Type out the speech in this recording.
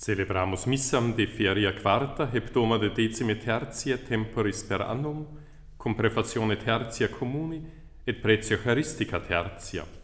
Celebramus missam de feria quarta heptoma de decime tertia temporis per annum, cum prefazione tertia communi et pretio Eucharistica tertia.